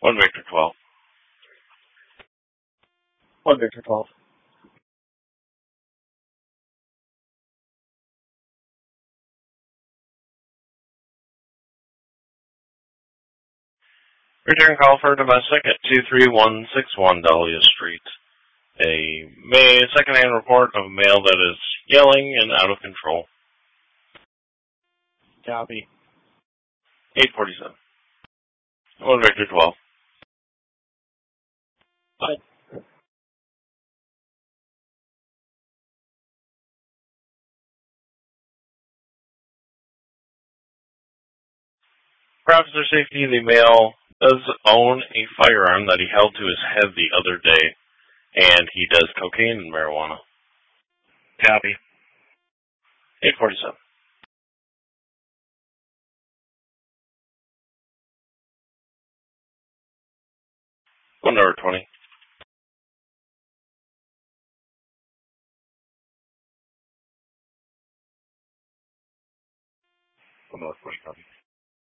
1 Victor 12. 1 Victor 12. Return call for domestic at 23161 Dahlia Street. A secondhand report of a male that is yelling and out of control. Copy. 847. 1 Victor 12. Bye. For officer safety, the male does own a firearm that he held to his head the other day, and he does cocaine and marijuana. Copy. 847. 1 20. 1 20, copy.